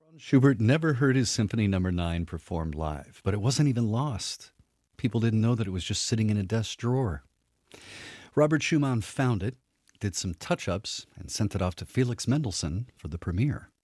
Schubert never heard his Symphony Number 9 performed live, but it wasn't even lost. People didn't know that it was just sitting in a desk drawer. Robert Schumann found it, did some touch ups, and sent it off to Felix Mendelssohn for the premiere.